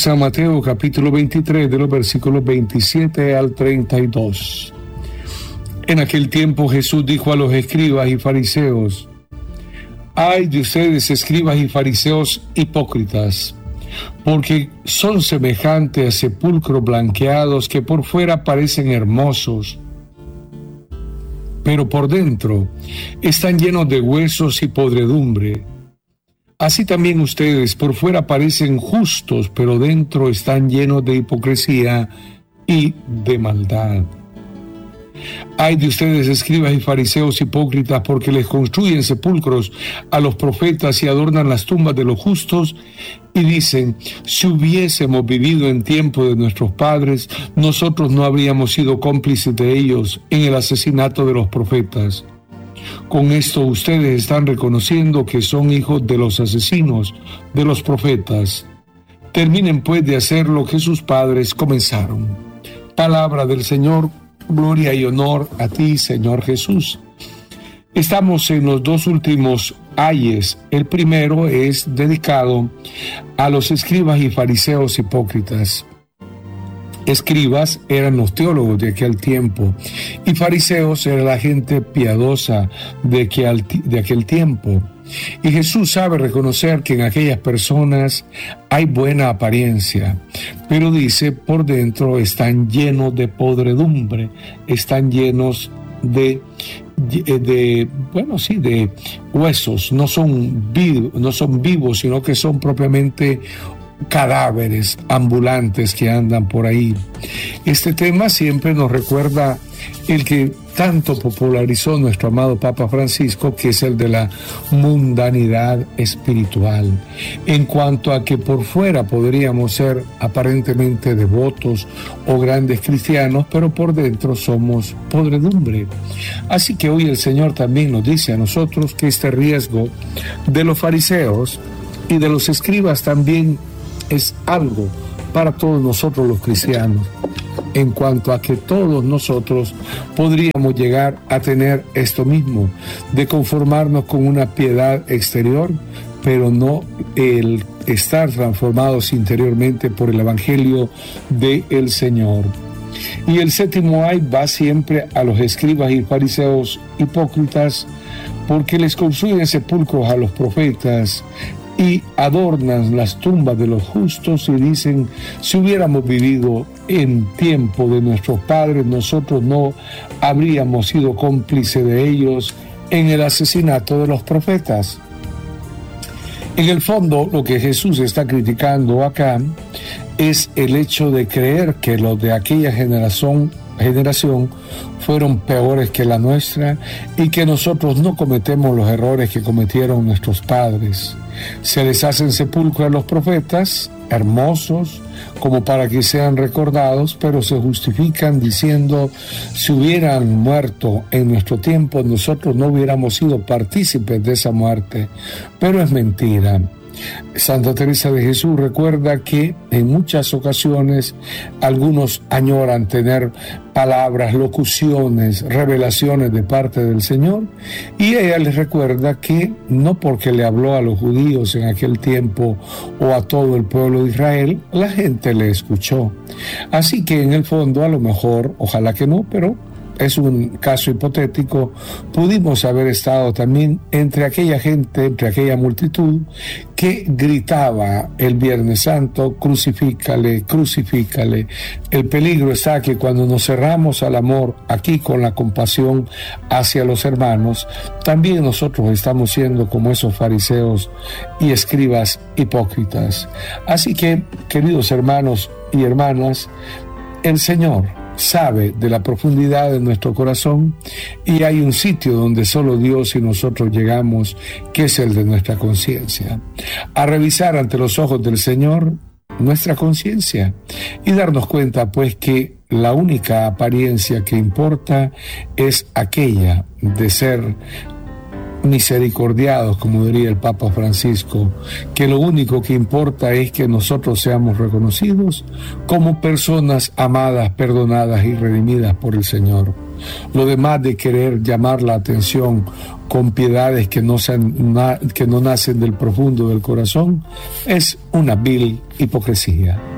San Mateo capítulo 23 de los versículos 27 al 32. En aquel tiempo Jesús dijo a los escribas y fariseos: ¡Ay de ustedes, escribas y fariseos hipócritas! Porque son semejantes a sepulcros blanqueados que por fuera parecen hermosos, pero por dentro están llenos de huesos y podredumbre. Así también ustedes por fuera parecen justos, pero dentro están llenos de hipocresía y de maldad. Ay de ustedes, escribas y fariseos hipócritas, porque les construyen sepulcros a los profetas y adornan las tumbas de los justos, y dicen: si hubiésemos vivido en tiempo de nuestros padres, nosotros no habríamos sido cómplices de ellos en el asesinato de los profetas. Con esto ustedes están reconociendo que son hijos de los asesinos de los profetas. Terminen pues de hacer lo que sus padres comenzaron. Palabra del Señor. Gloria y honor a ti, Señor Jesús. Estamos en los dos últimos ayes. El primero es dedicado a los escribas y fariseos hipócritas. Escribas eran los teólogos de aquel tiempo y fariseos era la gente piadosa de aquel tiempo. Y Jesús sabe reconocer que en aquellas personas hay buena apariencia, pero dice, por dentro están llenos de podredumbre, están llenos de huesos, no son vivos, sino que son propiamente cadáveres ambulantes que andan por ahí. Este tema siempre nos recuerda el que tanto popularizó nuestro amado Papa Francisco, que es el de la mundanidad espiritual, en cuanto a que por fuera podríamos ser aparentemente devotos o grandes cristianos, pero por dentro somos podredumbre. Así que hoy el Señor también nos dice a nosotros que este riesgo de los fariseos y de los escribas también es algo para todos nosotros los cristianos, en cuanto a que todos nosotros podríamos llegar a tener esto mismo, de conformarnos con una piedad exterior, pero no el estar transformados interiormente por el Evangelio del Señor. Y el séptimo ay va siempre a los escribas y fariseos hipócritas, porque les construyen sepulcros a los profetas y adornan las tumbas de los justos y dicen: si hubiéramos vivido en tiempo de nuestros padres, nosotros no habríamos sido cómplices de ellos en el asesinato de los profetas. En el fondo, lo que Jesús está criticando acá es el hecho de creer que los de aquella generación fueron peores que la nuestra y que nosotros no cometemos los errores que cometieron nuestros padres. Se les hacen sepulcros a los profetas, hermosos, como para que sean recordados, pero se justifican diciendo: si hubieran muerto en nuestro tiempo, nosotros no hubiéramos sido partícipes de esa muerte. Pero es mentira. Santa Teresa de Jesús recuerda que en muchas ocasiones algunos añoran tener palabras, locuciones, revelaciones de parte del Señor, y ella les recuerda que no porque le habló a los judíos en aquel tiempo o a todo el pueblo de Israel, la gente le escuchó. Así que en el fondo, a lo mejor, ojalá que no, pero es un caso hipotético, pudimos haber estado también entre aquella gente, entre aquella multitud que gritaba el Viernes Santo: crucifícale, crucifícale. El peligro está que cuando nos cerramos al amor aquí con la compasión hacia los hermanos, también nosotros estamos siendo como esos fariseos y escribas hipócritas. Así que, queridos hermanos y hermanas, el Señor sabe de la profundidad de nuestro corazón y hay un sitio donde solo Dios y nosotros llegamos, que es el de nuestra conciencia. A revisar ante los ojos del Señor nuestra conciencia y darnos cuenta pues que la única apariencia que importa es aquella de ser misericordiados, como diría el Papa Francisco, que lo único que importa es que nosotros seamos reconocidos como personas amadas, perdonadas y redimidas por el Señor. Lo demás de querer llamar la atención con piedades que no nacen del profundo del corazón es una vil hipocresía.